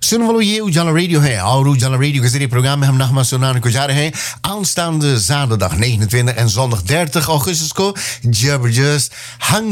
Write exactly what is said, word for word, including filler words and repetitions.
सुन वालों, ये उजाला रेडियो है और उजाला रेडियो के जरिए प्रोग्राम में हम नगमा सुनाने को जा रहे हैं aanstaande zaterdag negenentwintig en zondag dertig augustus को जबरदस्त हंग